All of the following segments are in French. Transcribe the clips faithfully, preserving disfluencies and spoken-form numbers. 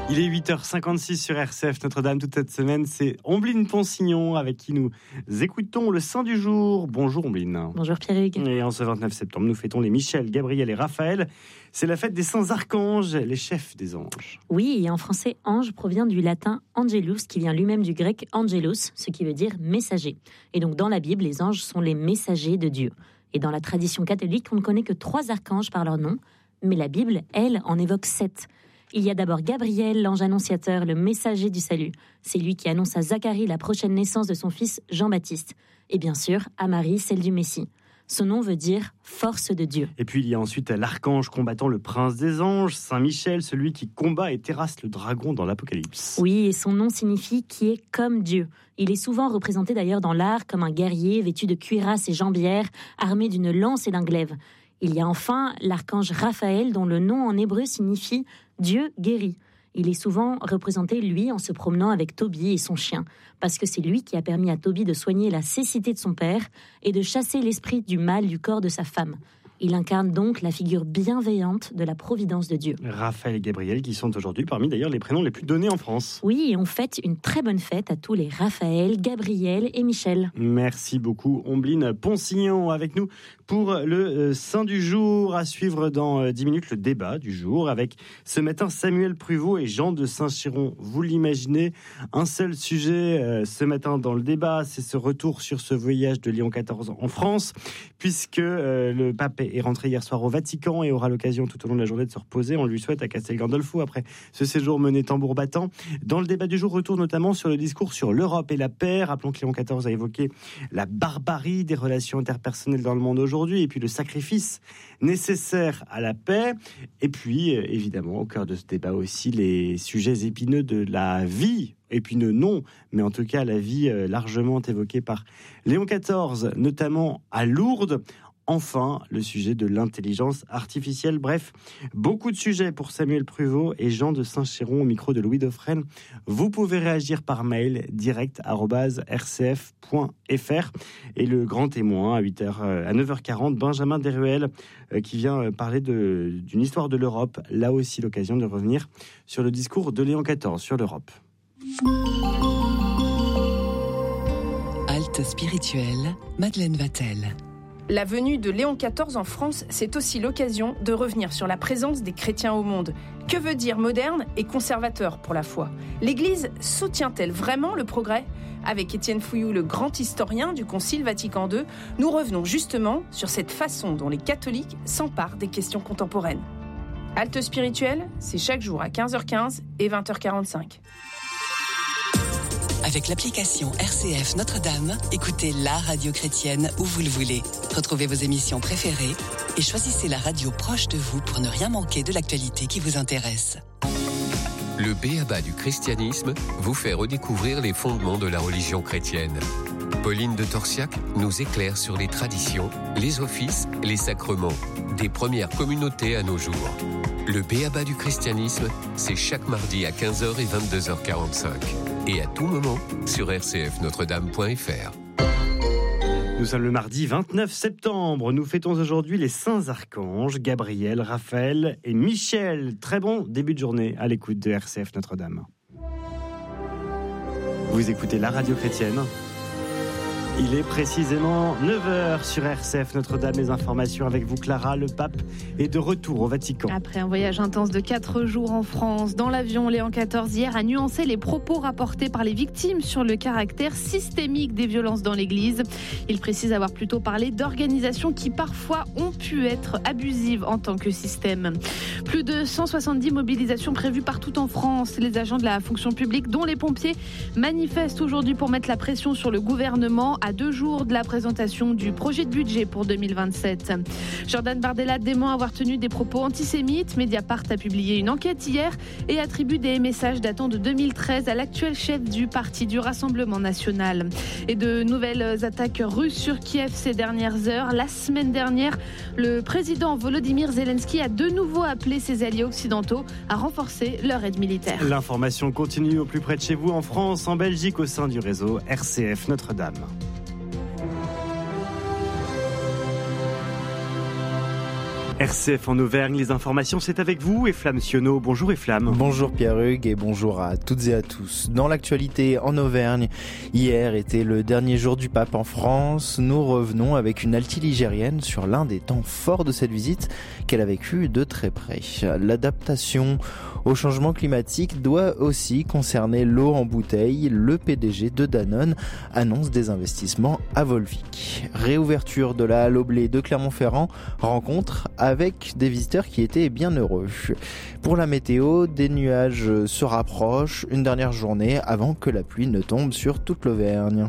Il est huit heures cinquante-six sur R C F Notre-Dame. Toute cette semaine, c'est Ombline Ponsignon avec qui nous écoutons le Saint du jour. Bonjour Ombline. Bonjour Pierre-Hugues. Et en ce vingt-neuf septembre, nous fêtons les Michel, Gabriel et Raphaël. C'est la fête des saints archanges, les chefs des anges. Oui, et en français, ange provient du latin angelus, qui vient lui-même du grec angelos, ce qui veut dire messager. Et donc dans la Bible, les anges sont les messagers de Dieu. Et dans la tradition catholique, on ne connaît que trois archanges par leur nom, mais la Bible, elle, en évoque sept. Il y a d'abord Gabriel, l'ange annonciateur, le messager du salut. C'est lui qui annonce à Zacharie la prochaine naissance de son fils Jean-Baptiste. Et bien sûr, à Marie, celle du Messie. Son nom veut dire « force de Dieu ». Et puis il y a ensuite l'archange combattant le prince des anges, Saint Michel, celui qui combat et terrasse le dragon dans l'Apocalypse. Oui, et son nom signifie « qui est comme Dieu ». Il est souvent représenté d'ailleurs dans l'art comme un guerrier vêtu de cuirasse et jambières, armé d'une lance et d'un glaive. Il y a enfin l'archange Raphaël, dont le nom en hébreu signifie « Dieu guérit ». Il est souvent représenté, lui, en se promenant avec Tobie et son chien, parce que c'est lui qui a permis à Tobie de soigner la cécité de son père et de chasser l'esprit du mal du corps de sa femme. Il incarne donc la figure bienveillante de la providence de Dieu. Raphaël et Gabriel, qui sont aujourd'hui parmi d'ailleurs les prénoms les plus donnés en France. Oui, et on fête une très bonne fête à tous les Raphaël, Gabriel et Michel. Merci beaucoup, Ombline Ponsignon, avec nous pour le Saint du jour. À suivre dans dix minutes le débat du jour avec ce matin Samuel Pruvot et Jean de Saint-Chéron. Vous l'imaginez, un seul sujet ce matin dans le débat, c'est ce retour sur ce voyage de Léon quatorze en France, puisque le pape est rentré hier soir au Vatican et aura l'occasion tout au long de la journée de se reposer. On lui souhaite à Castel Gandolfo après ce séjour mené tambour battant. Dans le débat du jour, retour notamment sur le discours sur l'Europe et la paix. Rappelons que Léon quatorze a évoqué la barbarie des relations interpersonnelles dans le monde aujourd'hui et puis le sacrifice nécessaire à la paix. Et puis, évidemment, au cœur de ce débat aussi, les sujets épineux de la vie. Épineux non, mais en tout cas la vie largement évoquée par Léon quatorze, notamment à Lourdes. Enfin, le sujet de l'intelligence artificielle. Bref, beaucoup de sujets pour Samuel Pruvot et Jean de Saint-Chéron au micro de Louis Dauphren. Vous pouvez réagir par mail direct arobase r c f point f r. Et le grand témoin à huit heures, à neuf heures quarante, Benjamin Desruelles, qui vient parler de, d'une histoire de l'Europe. Là aussi, l'occasion de revenir sur le discours de Léon quatorze sur l'Europe. Halte spirituelle, Madeleine Vatel. La venue de Léon quatorze en France, c'est aussi l'occasion de revenir sur la présence des chrétiens au monde. Que veut dire moderne et conservateur pour la foi ? L'Église soutient-elle vraiment le progrès ? Avec Étienne Fouilloux, le grand historien du Concile Vatican deux, nous revenons justement sur cette façon dont les catholiques s'emparent des questions contemporaines. Halte spirituelle, c'est chaque jour à quinze heures quinze et vingt heures quarante-cinq. Avec l'application R C F Notre-Dame, écoutez la radio chrétienne où vous le voulez. Retrouvez vos émissions préférées et choisissez la radio proche de vous pour ne rien manquer de l'actualité qui vous intéresse. Le B A B A du christianisme vous fait redécouvrir les fondements de la religion chrétienne. Pauline de Torsiac nous éclaire sur les traditions, les offices, les sacrements, des premières communautés à nos jours. Le B A B A du christianisme, c'est chaque mardi à quinze heures et vingt-deux heures quarante-cinq. Et à tout moment sur r c f notre dame point f r. Nous sommes le mardi vingt-neuf septembre. Nous fêtons aujourd'hui les saints archanges, Gabriel, Raphaël et Michel. Très bon début de journée à l'écoute de R C F Notre-Dame. Vous écoutez la radio chrétienne. Il est précisément neuf heures sur R C F Notre-Dame. Les informations avec vous, Clara. Le pape est de retour au Vatican. Après un voyage intense de quatre jours en France, dans l'avion, Léon quatorze hier a nuancé les propos rapportés par les victimes sur le caractère systémique des violences dans l'Église. Il précise avoir plutôt parlé d'organisations qui parfois ont pu être abusives en tant que système. Plus de cent soixante-dix mobilisations prévues partout en France. Les agents de la fonction publique, dont les pompiers, manifestent aujourd'hui pour mettre la pression sur le gouvernement à deux jours de la présentation du projet de budget pour deux mille vingt-sept. Jordan Bardella dément avoir tenu des propos antisémites. Mediapart a publié une enquête hier et attribue des messages datant de deux mille treize à l'actuel chef du parti du Rassemblement national. Et de nouvelles attaques russes sur Kiev ces dernières heures. La semaine dernière, le président Volodymyr Zelensky a de nouveau appelé ses alliés occidentaux à renforcer leur aide militaire. L'information continue au plus près de chez vous, en France, en Belgique, au sein du réseau R C F Notre-Dame. R C F en Auvergne, les informations, c'est avec vous, Eflamme Sionneau. Bonjour Eflamme. Bonjour Pierre-Hugues et bonjour à toutes et à tous. Dans l'actualité en Auvergne, hier était le dernier jour du pape en France. Nous revenons avec une altiligérienne sur l'un des temps forts de cette visite qu'elle a vécu de très près. L'adaptation au changement climatique doit aussi concerner l'eau en bouteille. Le P D G de Danone annonce des investissements à Volvic. Réouverture de la Halle au blé de Clermont-Ferrand, rencontre avec des visiteurs qui étaient bien heureux. Pour la météo, des nuages se rapprochent, une dernière journée avant que la pluie ne tombe sur toute l'Auvergne.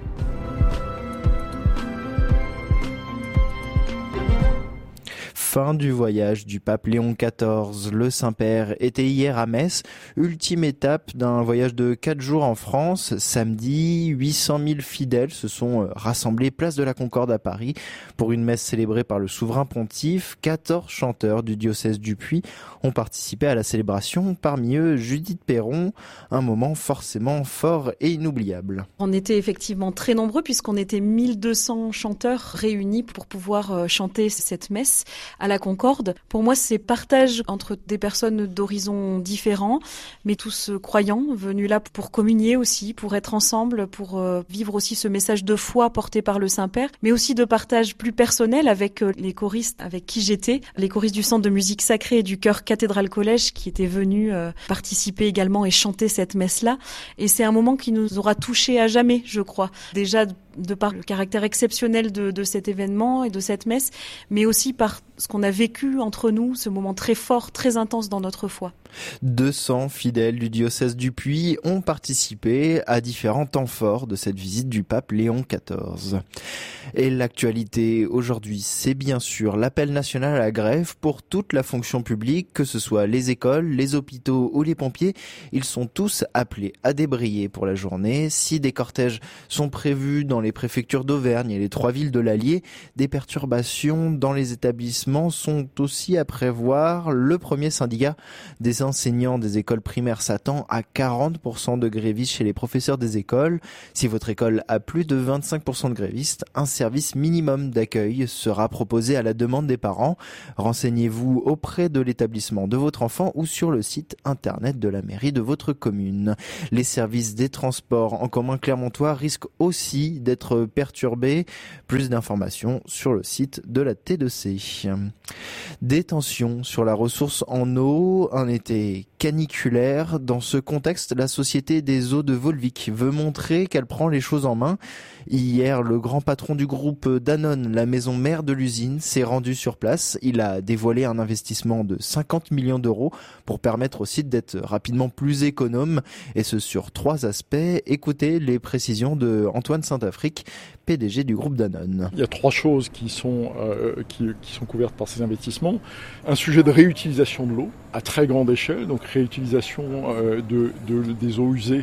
Fin du voyage du pape Léon quatorze. Le Saint-Père était hier à Metz. Ultime étape d'un voyage de quatre jours en France. Samedi, huit cent mille fidèles se sont rassemblés place de la Concorde à Paris pour une messe célébrée par le souverain pontife. quatorze chanteurs du diocèse du Puy ont participé à la célébration. Parmi eux, Judith Perron. Un moment forcément fort et inoubliable. On était effectivement très nombreux puisqu'on était mille deux cents chanteurs réunis pour pouvoir chanter cette messe à la Concorde. Pour moi, c'est partage entre des personnes d'horizons différents, mais tous croyants, venus là pour communier aussi, pour être ensemble, pour vivre aussi ce message de foi porté par le Saint-Père, mais aussi de partage plus personnel avec les choristes avec qui j'étais, les choristes du Centre de musique sacrée et du chœur Cathédrale Collège qui étaient venus participer également et chanter cette messe-là. Et c'est un moment qui nous aura touchés à jamais, je crois. Déjà, de par le caractère exceptionnel de, de cet événement et de cette messe, mais aussi par ce qu'on a vécu entre nous, ce moment très fort, très intense dans notre foi. deux cents fidèles du diocèse du Puy ont participé à différents temps forts de cette visite du pape Léon quatorze. Et l'actualité aujourd'hui, c'est bien sûr l'appel national à la grève pour toute la fonction publique, que ce soit les écoles, les hôpitaux ou les pompiers. Ils sont tous appelés à débrayer pour la journée. Si des cortèges sont prévus dans les préfectures d'Auvergne et les trois villes de l'Allier, des perturbations dans les établissements sont aussi à prévoir. Le premier syndicat des enseignants des écoles primaires s'attend à quarante pour cent de grévistes chez les professeurs des écoles. Si votre école a plus de vingt-cinq pour cent de grévistes, un service minimum d'accueil sera proposé à la demande des parents. Renseignez-vous auprès de l'établissement de votre enfant ou sur le site internet de la mairie de votre commune. Les services des transports en commun clermontois risquent aussi d'être perturbés. Plus d'informations sur le site de la T deux C. Des tensions sur la ressource en eau, un été caniculaire. Dans ce contexte, la Société des eaux de Volvic veut montrer qu'elle prend les choses en main. Hier, le grand patron du groupe Danone, la maison mère de l'usine, s'est rendu sur place. Il a dévoilé un investissement de cinquante millions d'euros pour permettre au site d'être rapidement plus économe, et ce sur trois aspects. Écoutez les précisions de Antoine Saint-Afrique, P D G du groupe Danone. Il y a trois choses qui sont, euh, qui, qui sont couvertes par ces investissements. Un sujet de réutilisation de l'eau à très grande échelle, donc réutilisation euh, de, de, des eaux usées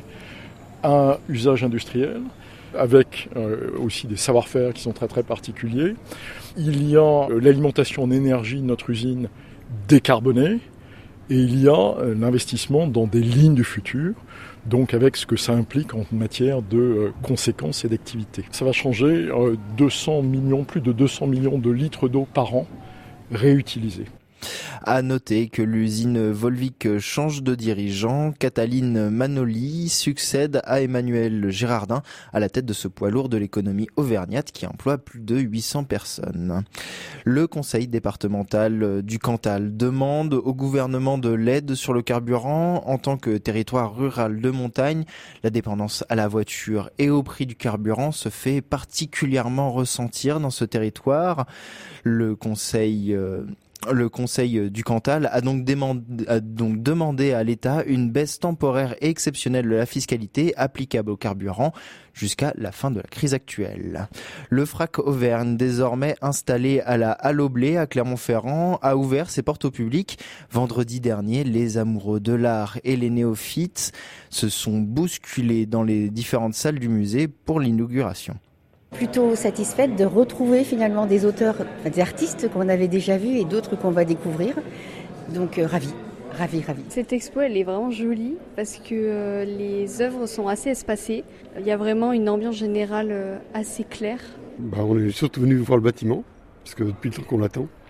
à usage industriel, avec euh, aussi des savoir-faire qui sont très très particuliers. Il y a euh, l'alimentation en énergie de notre usine décarbonée, et il y a euh, l'investissement dans des lignes du futur, donc avec ce que ça implique en matière de euh, conséquences et d'activités. Ça va changer euh, deux cents millions, plus de deux cents millions de litres d'eau par an réutilisés. À noter que l'usine Volvic change de dirigeant. Cataline Manoli succède à Emmanuel Girardin à la tête de ce poids lourd de l'économie auvergnate qui emploie plus de huit cents personnes. Le conseil départemental du Cantal demande au gouvernement de l'aide sur le carburant. En tant que territoire rural de montagne, la dépendance à la voiture et au prix du carburant se fait particulièrement ressentir dans ce territoire. Le conseil euh, Le Conseil du Cantal a donc, demandé, a donc demandé à l'État une baisse temporaire et exceptionnelle de la fiscalité applicable au carburant jusqu'à la fin de la crise actuelle. Le Frac Auvergne, désormais installé à la Halle au blé à Clermont-Ferrand, a ouvert ses portes au public. Vendredi dernier, les amoureux de l'art et les néophytes se sont bousculés dans les différentes salles du musée pour l'inauguration. Plutôt satisfaite de retrouver finalement des auteurs, des artistes qu'on avait déjà vus et d'autres qu'on va découvrir. Donc euh, ravie, ravie, ravie. Cette expo, elle est vraiment jolie parce que euh, les œuvres sont assez espacées. Il y a vraiment une ambiance générale euh, assez claire. Bah, on est surtout venu voir le bâtiment, parce que depuis le temps qu'on l'attend.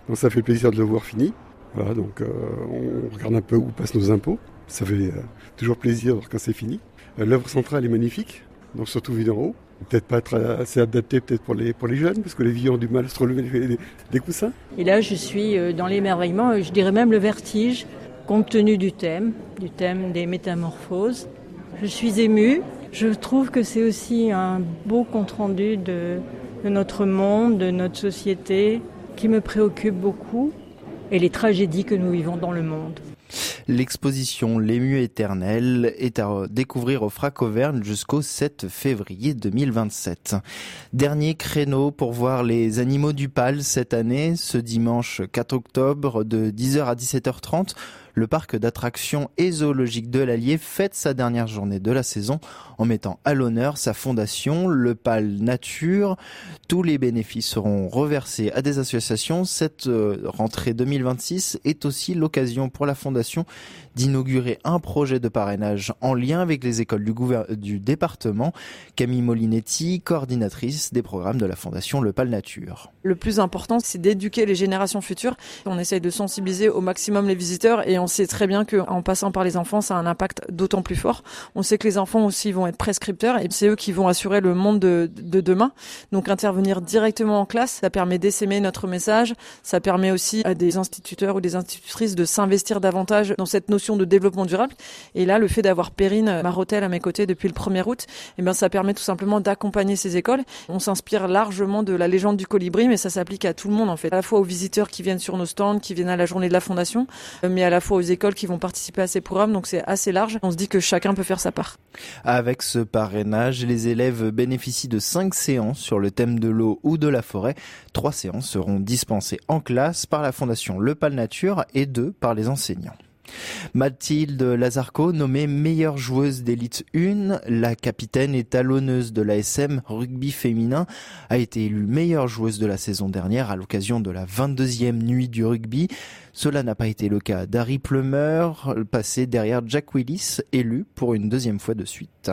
Donc ça fait plaisir de le voir fini. Voilà, donc euh, on regarde un peu où passent nos impôts. Ça fait euh, toujours plaisir quand c'est fini. Euh, l'œuvre centrale est magnifique, donc surtout vue d'en haut. Peut-être pas être assez adapté peut-être pour les, pour les jeunes, parce que les vieux ont du mal à se relever des, des coussins. Et là, je suis dans l'émerveillement, je dirais même le vertige, compte tenu du thème, du thème des métamorphoses. Je suis émue. Je trouve que c'est aussi un beau compte-rendu de, de notre monde, de notre société, qui me préoccupe beaucoup, et les tragédies que nous vivons dans le monde. L'exposition L'ému éternel est à découvrir au Frac Auvergne jusqu'au sept février deux mille vingt-sept. Dernier créneau pour voir les animaux du Pal cette année, ce dimanche quatre octobre de dix heures à dix-sept heures trente. Le parc d'attractions et zoologique de l'Allier fête sa dernière journée de la saison en mettant à l'honneur sa fondation, le Pal Nature. Tous les bénéfices seront reversés à des associations. Cette rentrée deux mille vingt-six est aussi l'occasion pour la fondation d'inaugurer un projet de parrainage en lien avec les écoles du, gouver- du département. Camille Molinetti, coordinatrice des programmes de la fondation Le Pal Nature. Le plus important, c'est d'éduquer les générations futures. On essaye de sensibiliser au maximum les visiteurs et on sait très bien qu'en passant par les enfants, ça a un impact d'autant plus fort. On sait que les enfants aussi vont être prescripteurs et c'est eux qui vont assurer le monde de, de demain. Donc intervenir directement en classe, ça permet d'essaimer notre message. Ça permet aussi à des instituteurs ou des institutrices de s'investir davantage dans cette notion de développement durable. Et là, le fait d'avoir Perrine Marotel à mes côtés depuis le premier août, eh ben, ça permet tout simplement d'accompagner ces écoles. On s'inspire largement de la légende du colibri, mais ça s'applique à tout le monde en fait. À la fois aux visiteurs qui viennent sur nos stands, qui viennent à la journée de la fondation, mais à la fois aux écoles qui vont participer à ces programmes. Donc c'est assez large. On se dit que chacun peut faire sa part. Avec ce parrainage, les élèves bénéficient de cinq séances sur le thème de l'eau ou de la forêt. Trois séances seront dispensées en classe par la fondation Le Pal Nature et deux par les enseignants. Mathilde Lazarco, nommée meilleure joueuse d'élite un, la capitaine et talonneuse de l'A S M rugby féminin, a été élue meilleure joueuse de la saison dernière à l'occasion de la vingt-deuxième nuit du rugby. Cela n'a pas été le cas d'Harry Plummer, passé derrière Jack Willis, élu pour une deuxième fois de suite.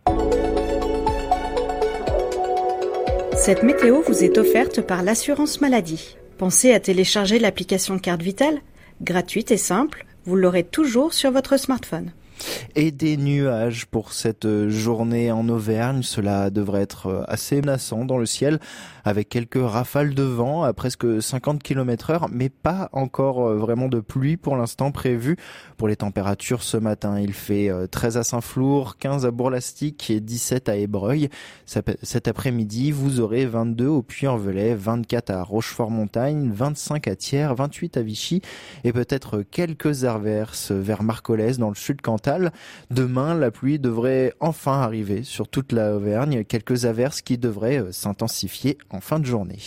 Cette météo vous est offerte par l'assurance maladie. Pensez à télécharger l'application Carte Vitale, gratuite et simple. Vous l'aurez toujours sur votre smartphone. Et des nuages pour cette journée en Auvergne. Cela devrait être assez menaçant dans le ciel avec quelques rafales de vent à presque cinquante kilomètres heure, mais pas encore vraiment de pluie pour l'instant prévue. Pour les températures ce matin, il fait treize à Saint-Flour, quinze à Bourg-Lastic et dix-sept à Ébreuil. Cet après-midi, vous aurez vingt-deux au Puy-en-Velay, vingt-quatre à Rochefort-Montagne, vingt-cinq à Thiers, vingt-huit à Vichy et peut-être quelques averses vers Marcollès dans le sud Cantal. Demain, la pluie devrait enfin arriver sur toute la Auvergne. Quelques averses qui devraient s'intensifier en fin de journée.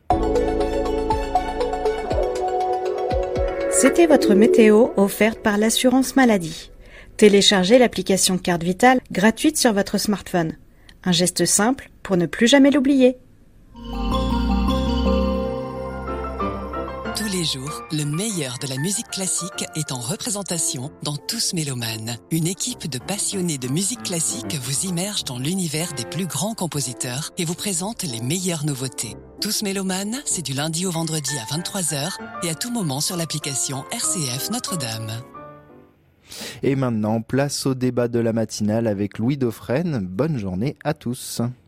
C'était votre météo offerte par l'assurance maladie. Téléchargez l'application Carte Vitale gratuite sur votre smartphone. Un geste simple pour ne plus jamais l'oublier. Tous les jours, le meilleur de la musique classique est en représentation dans Tous Mélomanes. Une équipe de passionnés de musique classique vous immerge dans l'univers des plus grands compositeurs et vous présente les meilleures nouveautés. Tous Mélomanes, c'est du lundi au vendredi à vingt-trois heures et à tout moment sur l'application R C F Notre-Dame. Et maintenant, place au débat de la matinale avec Louis Dauphren. Bonne journée à tous.